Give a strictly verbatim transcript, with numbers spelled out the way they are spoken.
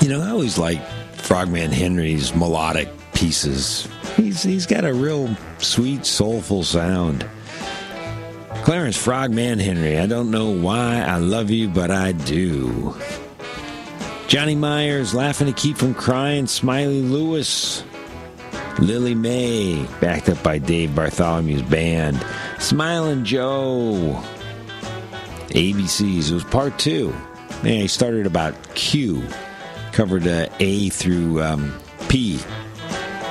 You know, I always like Frogman Henry's melodic pieces. He's He's got a real sweet, soulful sound. Clarence Frogman Henry, I don't know why I love you, but I do. Johnny Myers, Laughing to Keep from Crying, Smiley Lewis, Lily Mae, backed up by Dave Bartholomew's band, Smilin' Joe, A B Cs. It was part two. Man, he started about Q, covered uh, A through um, P